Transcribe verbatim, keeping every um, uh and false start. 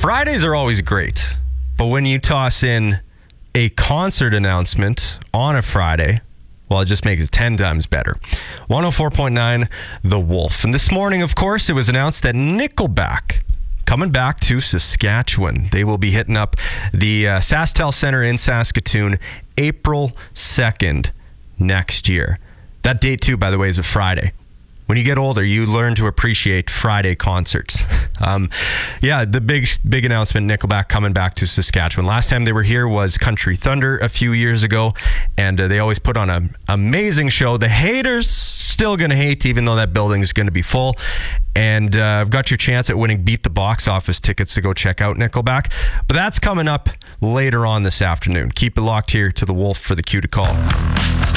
Fridays are always great, but when you toss in a concert announcement on a Friday, well, it just makes it ten times better. one oh four point nine The Wolf. And this morning, of course, it was announced that Nickelback coming back to Saskatchewan. They will be hitting up the uh, SaskTel Center in Saskatoon April second next year. That date, too, by the way, is a Friday. When you get older, you learn to appreciate Friday concerts. Um, yeah, the big big announcement, Nickelback coming back to Saskatchewan. Last time they were here was Country Thunder a few years ago, and uh, they always put on an amazing show. The haters still going to hate, even though that building is going to be full. And uh, I've got your chance at winning Beat the Box Office tickets to go check out Nickelback. But that's coming up later on this afternoon. Keep it locked here to The Wolf for the cue to call.